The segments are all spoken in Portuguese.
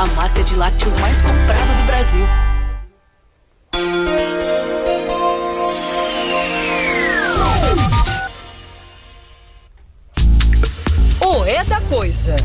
a marca de lácteos mais comprada do Brasil. O É da Coisa.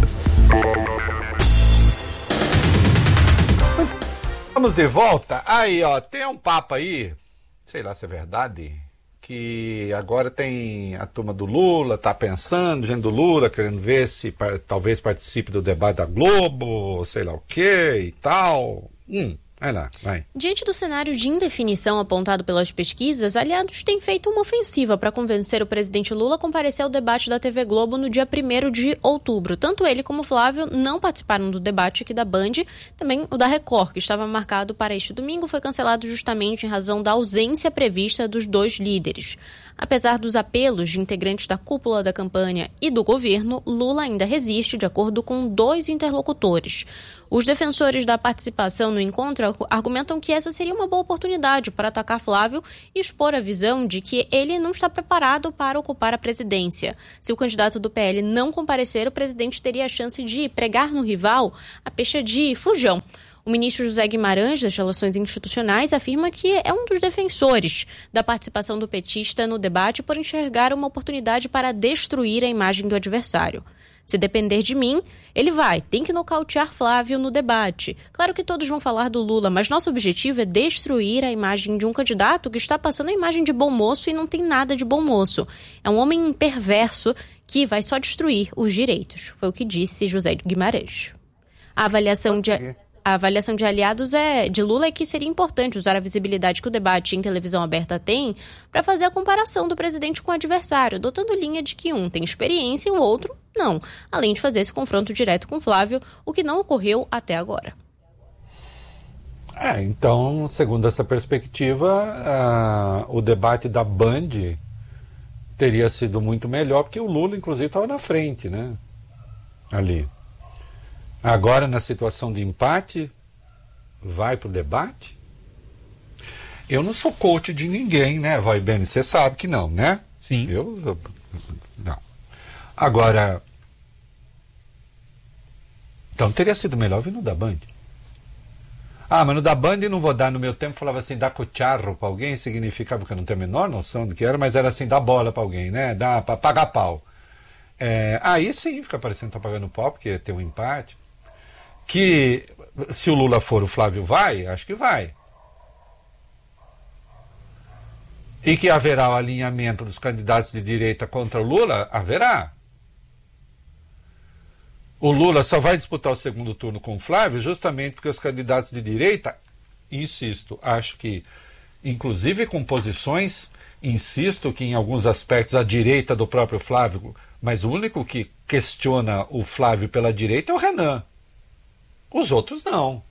Vamos de volta. Aí, ó, tem um papo aí, sei lá se é verdade, que agora tem a turma do Lula, tá pensando, gente do Lula, querendo ver se talvez participe do debate da Globo, sei lá o que e tal. Vai lá, vai. Diante do cenário de indefinição apontado pelas pesquisas, aliados têm feito uma ofensiva para convencer o presidente Lula a comparecer ao debate da TV Globo no dia 1º de outubro. Tanto ele como Flávio não participaram do debate aqui da Band, também o da Record, que estava marcado para este domingo, foi cancelado justamente em razão da ausência prevista dos dois líderes. Apesar dos apelos de integrantes da cúpula da campanha e do governo, Lula ainda resiste, de acordo com 2 interlocutores. Os defensores da participação no encontro argumentam que essa seria uma boa oportunidade para atacar Flávio e expor a visão de que ele não está preparado para ocupar a presidência. Se o candidato do PL não comparecer, o presidente teria a chance de pregar no rival a pecha de fujão. O ministro José Guimarães, das Relações Institucionais, afirma que é um dos defensores da participação do petista no debate por enxergar uma oportunidade para destruir a imagem do adversário. Se depender de mim, ele tem que nocautear Flávio no debate. Claro que todos vão falar do Lula, mas nosso objetivo é destruir a imagem de um candidato que está passando a imagem de bom moço e não tem nada de bom moço. É um homem perverso que vai só destruir os direitos, foi o que disse José Guimarães. A avaliação de aliados de Lula é que seria importante usar a visibilidade que o debate em televisão aberta tem para fazer a comparação do presidente com o adversário, adotando linha de que um tem experiência e o outro não, além de fazer esse confronto direto com Flávio, o que não ocorreu até agora. Então, segundo essa perspectiva, o debate da Band teria sido muito melhor, porque o Lula, inclusive, estava na frente, né? Ali. Agora, na situação de empate, vai pro debate? Eu não sou coach de ninguém, né, Vai Bene? Você sabe que não, né? Sim. Eu não. Agora, então teria sido melhor vir no da Band. Mas no da Band não vou dar, no meu tempo falava assim, dar cucharro pra alguém, significava que eu não tenho a menor noção do que era, mas era assim, dar bola pra alguém, né? Dar pra pagar pau. Aí sim, fica parecendo que tá pagando pau, porque tem um empate. Que se o Lula for, o Flávio vai? Acho que vai. E que haverá o alinhamento dos candidatos de direita contra o Lula? Haverá. O Lula só vai disputar o segundo turno com o Flávio justamente porque os candidatos de direita, insisto, acho que, inclusive com posições, insisto que em alguns aspectos a direita do próprio Flávio, mas o único que questiona o Flávio pela direita é o Renan. Os outros não.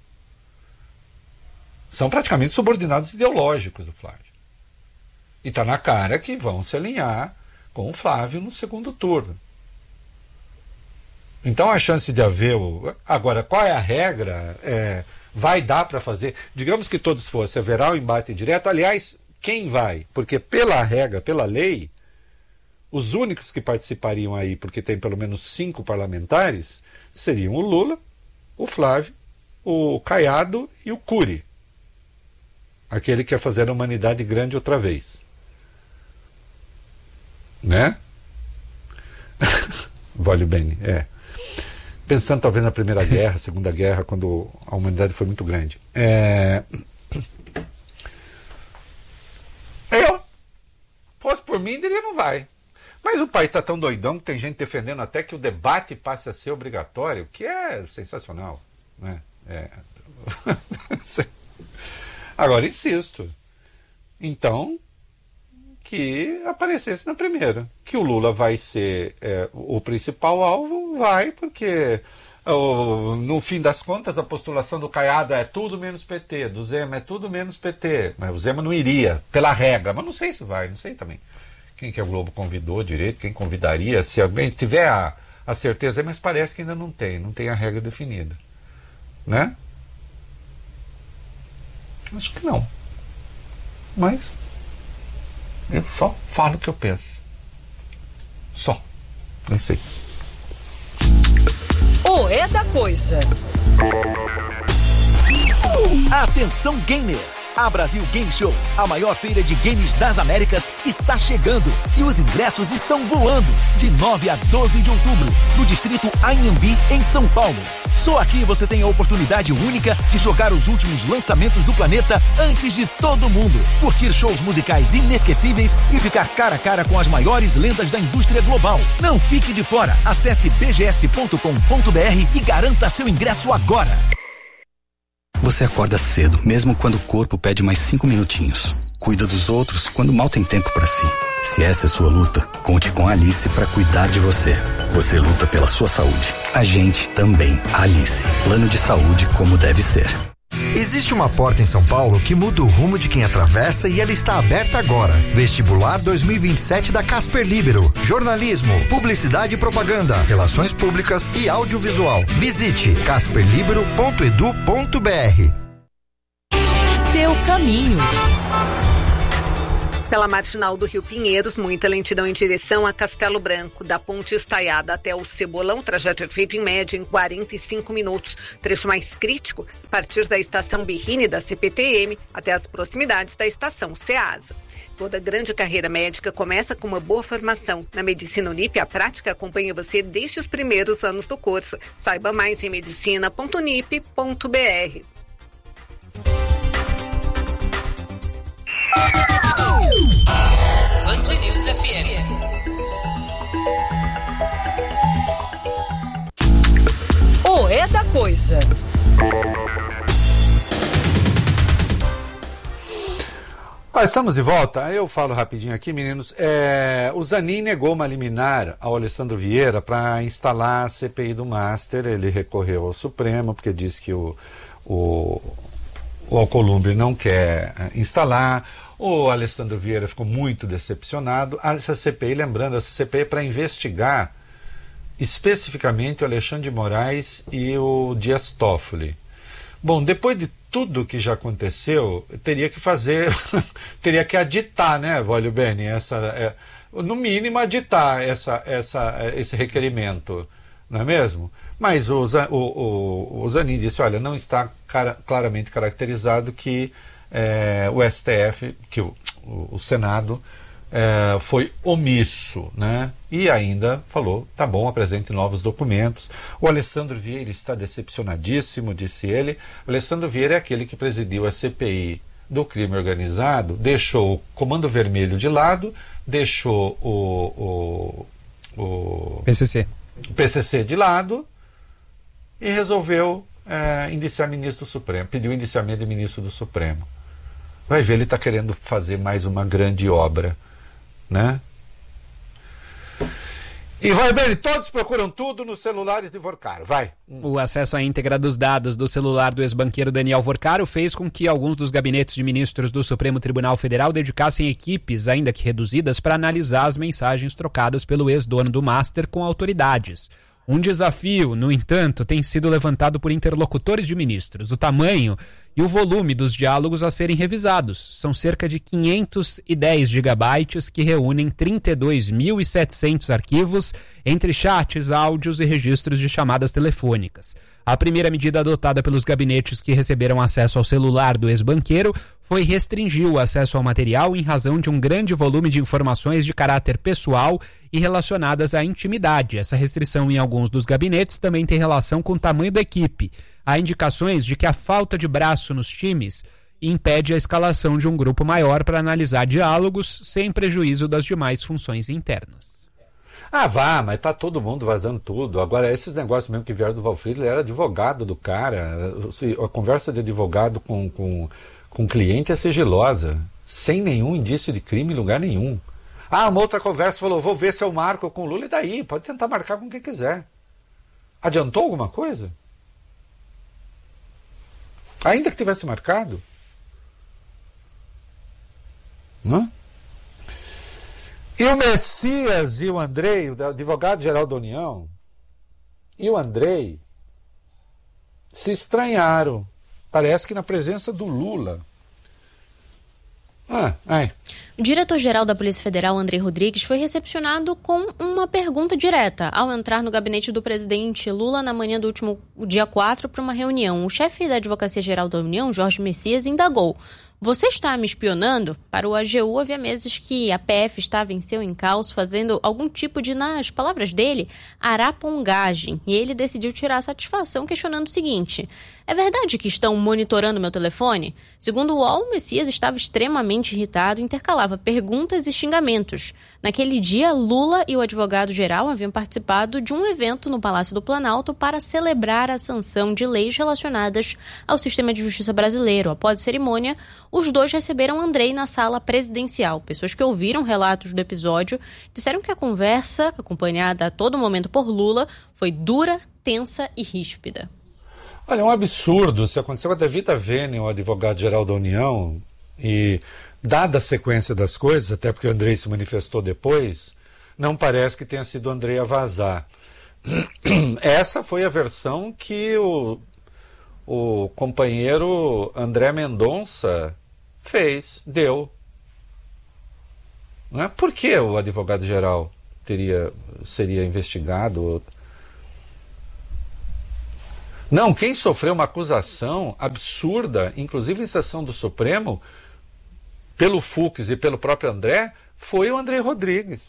São praticamente subordinados ideológicos do Flávio. E está na cara que vão se alinhar com o Flávio no segundo turno. Então a chance de haver Agora, qual é a regra? Vai dar para fazer? Digamos que todos fossem, haverá o embate direto. Aliás, quem vai? Porque pela regra, pela lei, os únicos que participariam aí, porque tem pelo menos 5 parlamentares, seriam o Lula, o Flávio, o Caiado e o Cury. Aquele que quer fazer a humanidade grande outra vez. Né? Vale bem, Pensando talvez na Primeira Guerra, Segunda Guerra, quando a humanidade foi muito grande. Eu, fosse por mim, diria não vai. Mas o país está tão doidão que tem gente defendendo até que o debate passe a ser obrigatório, que é sensacional. Né? Agora, insisto. Então, que aparecesse na primeira. Que o Lula vai ser o principal alvo, vai, porque no fim das contas a postulação do Caiado é tudo menos PT, do Zema é tudo menos PT. Mas o Zema não iria, pela regra, mas não sei se vai, não sei também. Quem que a Globo convidou direito, quem convidaria, se alguém tiver a certeza, mas parece que ainda não tem a regra definida. Né? Acho que não. Mas eu só falo o que eu penso. Só. Não sei. O É da Coisa. Atenção gamer! A Brasil Game Show, a maior feira de games das Américas, está chegando e os ingressos estão voando. De 9 a 12 de outubro, no distrito Anhembi, em São Paulo. Só aqui você tem a oportunidade única de jogar os últimos lançamentos do planeta antes de todo mundo. Curtir shows musicais inesquecíveis e ficar cara a cara com as maiores lendas da indústria global. Não fique de fora. Acesse bgs.com.br e garanta seu ingresso agora. Você acorda cedo, mesmo quando o corpo pede mais 5 minutinhos. Cuida dos outros quando mal tem tempo para si. Se essa é sua luta, conte com a Alice para cuidar de você. Você luta pela sua saúde. A gente também. Alice. Plano de saúde como deve ser. Existe uma porta em São Paulo que muda o rumo de quem atravessa e ela está aberta agora. Vestibular 2027 da Casper Libero. Jornalismo, publicidade e propaganda, relações públicas e audiovisual. Visite casperlibero.edu.br. Seu caminho. Pela marginal do Rio Pinheiros, muita lentidão em direção a Castelo Branco. Da Ponte Estaiada até o Cebolão, o trajeto é feito em média em 45 minutos. Trecho mais crítico, a partir da estação Birrini da CPTM até as proximidades da estação Ceasa. Toda grande carreira médica começa com uma boa formação. Na Medicina Unip, a prática acompanha você desde os primeiros anos do curso. Saiba mais em medicina.unip.br. Band News FM. O É da Coisa. Estamos de volta. Eu falo rapidinho aqui, meninos. O Zanin negou uma liminar ao Alessandro Vieira para instalar a CPI do Master. Ele recorreu ao Supremo porque disse que o Alcolumbre não quer instalar. O Alessandro Vieira ficou muito decepcionado. Essa CPI, lembrando, essa CPI é para investigar especificamente o Alexandre de Moraes e o Dias Toffoli. Bom, depois de tudo que já aconteceu, teria que fazer, teria que aditar, né, Vólio Beni, no mínimo aditar esse requerimento, não é mesmo? Mas o Zanin disse, olha, não está claramente caracterizado que o STF, que o Senado foi omisso, né? E ainda falou, tá bom, apresente novos documentos. O Alessandro Vieira está decepcionadíssimo, disse ele. O Alessandro Vieira é aquele que presidiu a CPI do crime organizado, deixou o Comando Vermelho de lado, deixou o PCC de lado e resolveu indiciar ministro do Supremo, pediu indiciamento de ministro do Supremo. Vai ver, ele está querendo fazer mais uma grande obra, né? E vai bem, todos procuram tudo nos celulares de Vorcaro, vai. O acesso à íntegra dos dados do celular do ex-banqueiro Daniel Vorcaro fez com que alguns dos gabinetes de ministros do Supremo Tribunal Federal dedicassem equipes, ainda que reduzidas, para analisar as mensagens trocadas pelo ex-dono do Master com autoridades. Um desafio, no entanto, tem sido levantado por interlocutores de ministros: o tamanho e o volume dos diálogos a serem revisados. São cerca de 510 gigabytes que reúnem 32.700 arquivos entre chats, áudios e registros de chamadas telefônicas. A primeira medida adotada pelos gabinetes que receberam acesso ao celular do ex-banqueiro foi restringir o acesso ao material em razão de um grande volume de informações de caráter pessoal e relacionadas à intimidade. Essa restrição em alguns dos gabinetes também tem relação com o tamanho da equipe. Há indicações de que a falta de braço nos times impede a escalação de um grupo maior para analisar diálogos sem prejuízo das demais funções internas. Mas tá todo mundo vazando tudo. Agora, esses negócios mesmo que vieram do Valfrido, ele era advogado do cara. A conversa de advogado com cliente é sigilosa, sem nenhum indício de crime em lugar nenhum. Uma outra conversa falou, vou ver se eu marco com o Lula, e daí? Pode tentar marcar com quem quiser. Adiantou alguma coisa? Ainda que tivesse marcado? E o Messias e o Andrei, o advogado-geral da União, e o Andrei se estranharam. Parece que na presença do Lula. O diretor-geral da Polícia Federal, Andrei Rodrigues, foi recepcionado com uma pergunta direta ao entrar no gabinete do presidente Lula na manhã do último dia 4 para uma reunião. O chefe da Advocacia Geral da União, Jorge Messias, indagou: "Você está me espionando?" Para o AGU, havia meses que a PF estava em seu encalço fazendo algum tipo de, nas palavras dele, arapongagem. E ele decidiu tirar a satisfação questionando o seguinte: "É verdade que estão monitorando meu telefone?" Segundo o UOL, Messias estava extremamente irritado e intercalava perguntas e xingamentos. Naquele dia, Lula e o advogado-geral haviam participado de um evento no Palácio do Planalto para celebrar a sanção de leis relacionadas ao sistema de justiça brasileiro. Após a cerimônia, os dois receberam Andrei na sala presidencial. Pessoas que ouviram relatos do episódio disseram que a conversa, acompanhada a todo momento por Lula, foi dura, tensa e ríspida. Olha, é um absurdo. Se aconteceu com a Devita Vene, o advogado-geral da União, e dada a sequência das coisas, até porque o Andrei se manifestou depois, não parece que tenha sido o Andrei a vazar. Essa foi a versão que o companheiro André Mendonça deu. Não é? Por que o advogado-geral seria investigado? Não, quem sofreu uma acusação absurda, inclusive em sessão do Supremo, pelo Fux e pelo próprio André, foi o Andrei Rodrigues.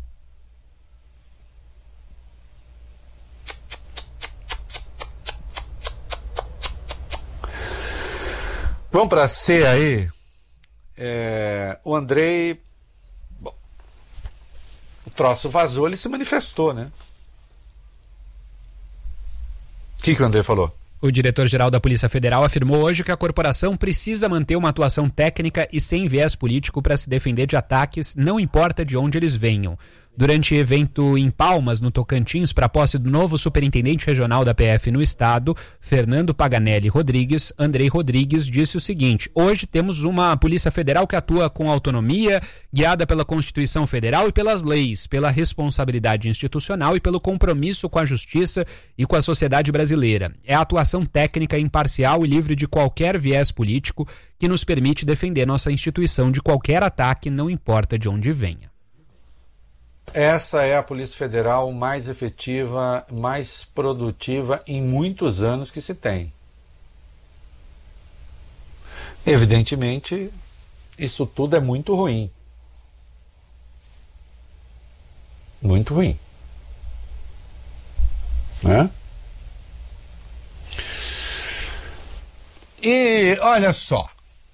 Vamos para C aí. O Andrei... Bom, o troço vazou, ele se manifestou, né? O que o André falou? O diretor-geral da Polícia Federal afirmou hoje que a corporação precisa manter uma atuação técnica e sem viés político para se defender de ataques, não importa de onde eles venham. Durante evento em Palmas, no Tocantins, para a posse do novo superintendente regional da PF no estado, Fernando Paganelli Rodrigues, Andrei Rodrigues disse o seguinte: "Hoje temos uma Polícia Federal que atua com autonomia, guiada pela Constituição Federal e pelas leis, pela responsabilidade institucional e pelo compromisso com a justiça e com a sociedade brasileira. É a atuação técnica, imparcial e livre de qualquer viés político que nos permite defender nossa instituição de qualquer ataque, não importa de onde venha." Essa é a Polícia Federal mais efetiva, mais produtiva em muitos anos que se tem. Evidentemente, isso tudo é muito ruim. Muito ruim. Né? E olha só.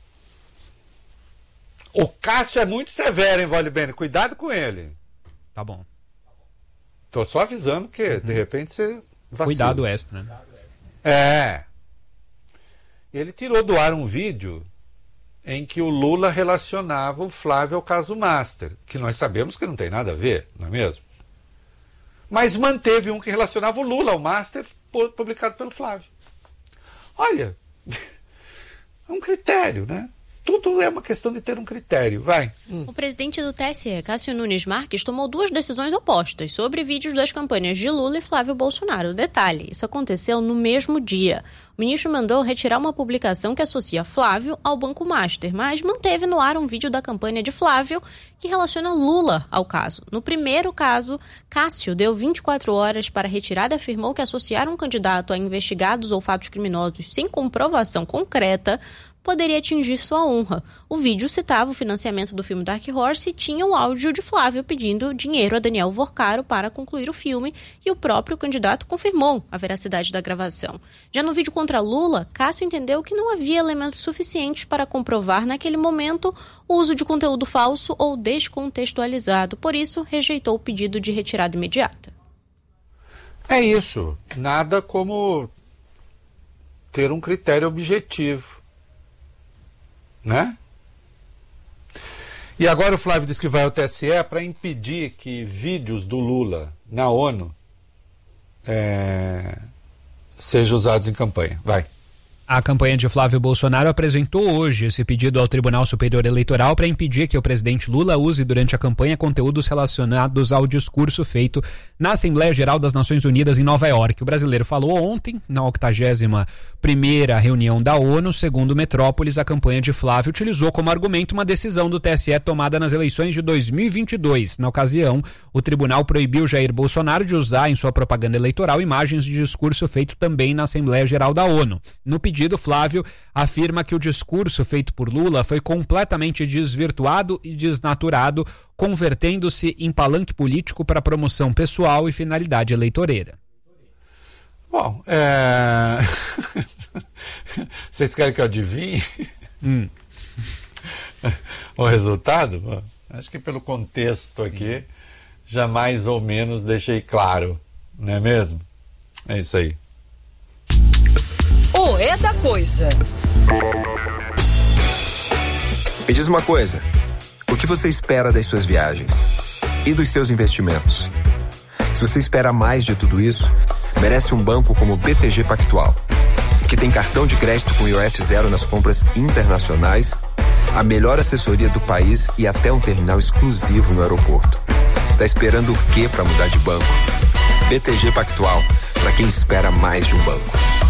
O Cássio é muito severo, hein, Valibene? Cuidado com ele. Tá bom. Tô só avisando que, de repente, você vacila. Cuidado extra, né? Ele tirou do ar um vídeo em que o Lula relacionava o Flávio ao caso Master, que nós sabemos que não tem nada a ver, não é mesmo? Mas manteve um que relacionava o Lula ao Master, publicado pelo Flávio. Olha, é um critério, né? Tudo é uma questão de ter um critério. Vai. O presidente do TSE, Cássio Nunes Marques, tomou duas decisões opostas sobre vídeos das campanhas de Lula e Flávio Bolsonaro. Detalhe, isso aconteceu no mesmo dia. O ministro mandou retirar uma publicação que associa Flávio ao Banco Master, mas manteve no ar um vídeo da campanha de Flávio que relaciona Lula ao caso. No primeiro caso, Cássio deu 24 horas para a retirada e afirmou que associar um candidato a investigados ou fatos criminosos sem comprovação concreta poderia atingir sua honra. O vídeo citava o financiamento do filme Dark Horse e tinha o áudio de Flávio pedindo dinheiro a Daniel Vorcaro para concluir o filme, e o próprio candidato confirmou a veracidade da gravação. Já no vídeo contra Lula, Cássio entendeu que não havia elementos suficientes para comprovar naquele momento o uso de conteúdo falso ou descontextualizado. Por isso, rejeitou o pedido de retirada imediata. É isso. Nada como ter um critério objetivo. Né? E agora o Flávio diz que vai ao TSE para impedir que vídeos do Lula na ONU sejam usados em campanha. Vai. A campanha de Flávio Bolsonaro apresentou hoje esse pedido ao Tribunal Superior Eleitoral para impedir que o presidente Lula use durante a campanha conteúdos relacionados ao discurso feito na Assembleia Geral das Nações Unidas em Nova York. O brasileiro falou ontem, na 81ª reunião da ONU. Segundo Metrópolis, a campanha de Flávio utilizou como argumento uma decisão do TSE tomada nas eleições de 2022. Na ocasião, o tribunal proibiu Jair Bolsonaro de usar em sua propaganda eleitoral imagens de discurso feito também na Assembleia Geral da ONU. No pedido, Flávio afirma que o discurso feito por Lula foi completamente desvirtuado e desnaturado, convertendo-se em palanque político para promoção pessoal e finalidade eleitoreira. Bom, vocês querem que eu adivinhe o resultado? Bom, acho que pelo contexto aqui, já mais ou menos deixei claro, não é mesmo? É isso aí. O É da Coisa. Me diz uma coisa, o que você espera das suas viagens e dos seus investimentos? Se você espera mais de tudo isso, merece um banco como o BTG Pactual, que tem cartão de crédito com IOF zero nas compras internacionais, a melhor assessoria do país e até um terminal exclusivo no aeroporto. Tá esperando o quê para mudar de banco? BTG Pactual, para quem espera mais de um banco.